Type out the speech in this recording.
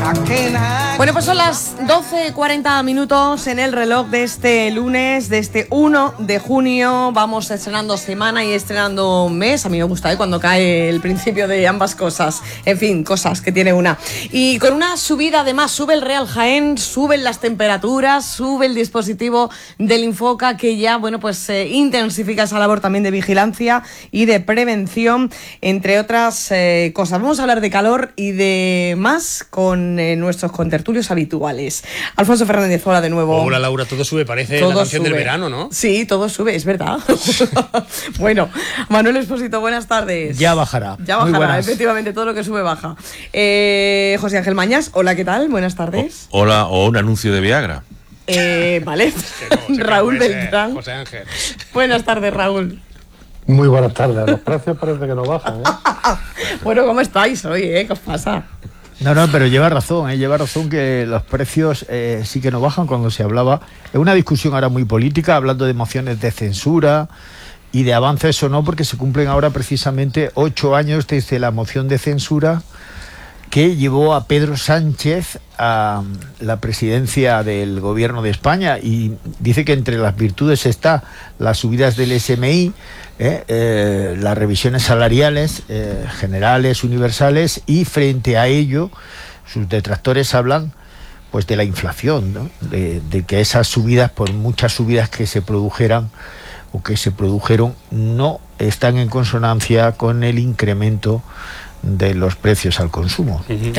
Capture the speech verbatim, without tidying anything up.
Bueno, pues son las doce cuarenta minutos en el reloj de este lunes, de este uno de junio. Vamos estrenando semana y estrenando mes. A mí me gusta, ¿eh?, cuando cae el principio de ambas cosas. En fin, cosas que tiene una. Y con una subida, además, sube el Real Jaén, suben las temperaturas, sube el dispositivo del Infoca, que ya, bueno, pues eh, intensifica esa labor también de vigilancia y de prevención, entre otras eh, cosas. Vamos a hablar de calor y de más con eh, nuestros contertulios habituales. Alfonso Fernández, hola de nuevo. Hola Laura, todo sube, parece todo la canción sube. del verano, ¿no? Sí, todo sube, es verdad. Bueno, Manuel Expósito, buenas tardes. Ya bajará. Ya bajará, efectivamente, todo lo que sube baja. Eh, José Ángel Mañas, hola, ¿qué tal? Buenas tardes. O, hola, o un anuncio de Viagra. Eh, vale. No, Raúl puede ser, Beltrán. José Ángel. Buenas tardes, Raúl. Muy buenas tardes. Los precios parece que no bajan, ¿eh? Bueno, ¿cómo estáis hoy, eh? ¿Qué os pasa? No, no, pero lleva razón, ¿eh? lleva razón que los precios eh, sí que no bajan cuando se hablaba. Es una discusión ahora muy política, hablando de mociones de censura y de avances o no, porque se cumplen ahora precisamente ocho años desde la moción de censura que llevó a Pedro Sánchez a la presidencia del gobierno de España, y dice que entre las virtudes está las subidas del S M I, eh, eh, las revisiones salariales eh, generales, universales, y frente a ello sus detractores hablan pues de la inflación, ¿no? de, de que esas subidas, por muchas subidas que se produjeran o que se produjeron, no están en consonancia con el incremento de los precios al consumo. Uh-huh.